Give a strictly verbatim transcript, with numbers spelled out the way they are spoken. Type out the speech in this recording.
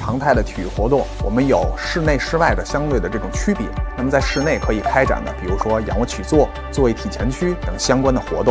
常态的体育活动，我们有室内室外的相对的这种区别。那么在室内可以开展的，比如说仰卧起坐、坐位体前屈等相关的活动。